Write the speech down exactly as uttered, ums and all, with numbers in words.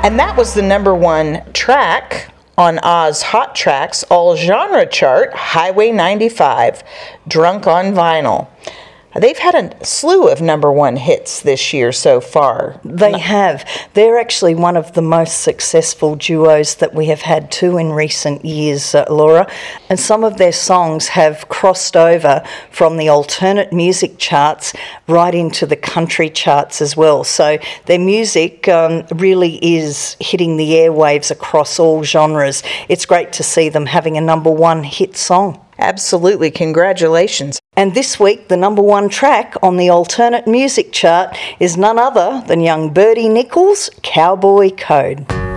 And that was the number one track on Oz Hot Tracks All Genre Chart, Highway ninety-five, Drunk on Vinyl. They've had a slew of number one hits this year so far. They have. They're actually one of the most successful duos that we have had too in recent years, uh, Laura. And some of their songs have crossed over from the alternate music charts right into the country charts as well. So their music um, really is hitting the airwaves across all genres. It's great to see them having a number one hit song. Absolutely. Congratulations. And this week, the number one track on the alternate music chart is none other than young Bertie Nichols' Cowboy Code.